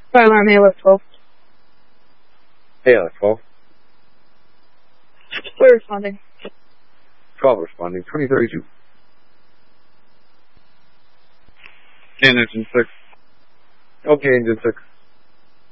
Fire alarm ALS 12. ALS 12. We're responding. 12 responding. 2032. And engine 6. Okay, engine 6.